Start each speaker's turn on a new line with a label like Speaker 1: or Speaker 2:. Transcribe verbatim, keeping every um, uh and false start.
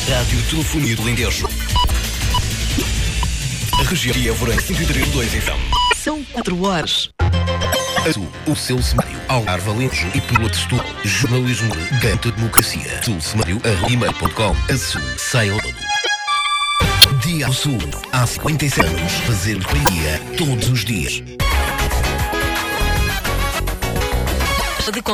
Speaker 1: Rádio Telefonia do Alentejo. A região de Évora em cento e três ponto dois F M.
Speaker 2: São quatro horas.
Speaker 3: Azul, o seu sumário, Algarve Alentejo e Piloto Setúbal. Jornalismo de Ganta Democracia. Azul sumário, arroba gmail ponto com. Azul, sai ao todo. Dia ao Sul, há cinquenta e sete anos, fazer companhia todos os dias.